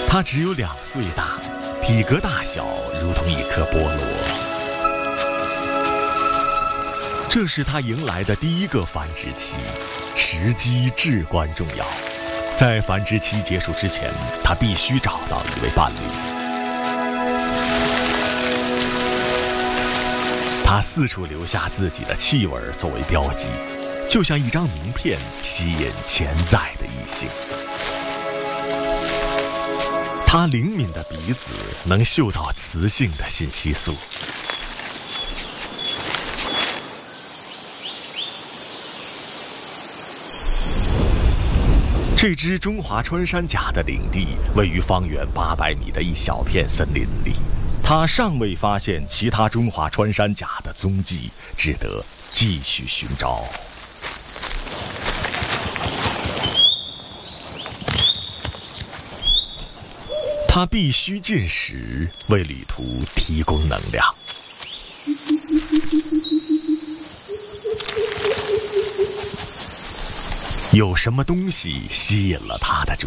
它只有2岁大，体格大小如同一颗菠萝。这是它迎来的第一个繁殖期，时机至关重要。在繁殖期结束之前，它必须找到一位伴侣。它四处留下自己的气味作为标记，就像一张名片，吸引潜在的异性。它灵敏的鼻子能嗅到雌性的信息素。这只中华穿山甲的领地位于方圆800米的一小片森林里，它尚未发现其他中华穿山甲的踪迹，只得继续寻找。它必须进食，为旅途提供能量。有什么东西吸引了它的注